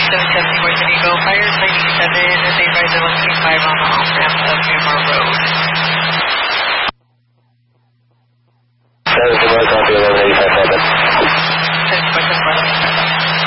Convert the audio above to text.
774 San Diego, fire 97, as they advise the 135 on the off-ramp of Miramar Road. That is the right copy, 1185.